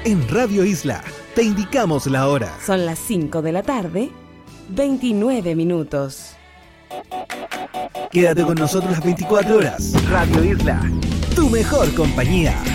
En Radio Isla, te indicamos la hora. Son las 5 de la tarde, 29 minutos. Quédate con nosotros las 24 horas. Radio Isla, tu mejor compañía.